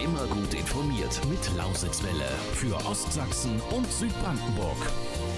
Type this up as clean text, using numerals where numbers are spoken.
Immer gut informiert mit Lausitzwelle für Ostsachsen und Südbrandenburg.